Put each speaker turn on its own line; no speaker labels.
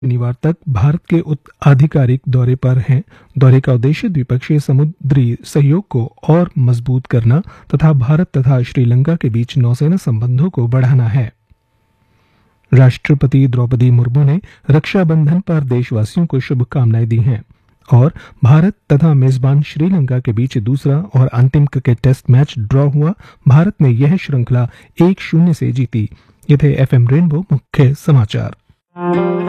शनिवार तक भारत के आधिकारिक दौरे पर हैं। दौरे का उद्देश्य द्विपक्षीय समुद्री सहयोग को और मजबूत करना तथा भारत तथा श्रीलंका के बीच नौसेना संबंधों को बढ़ाना है। राष्ट्रपति द्रौपदी मुर्मू ने रक्षाबंधन पर देशवासियों को शुभकामनाएं दी हैं और भारत तथा मेजबान श्रीलंका के बीच दूसरा और अंतिम क्रिकेट टेस्ट मैच ड्रॉ हुआ। भारत ने यह श्रृंखला 1-0 से जीती। ये थे FM रेनबो मुख्य समाचार।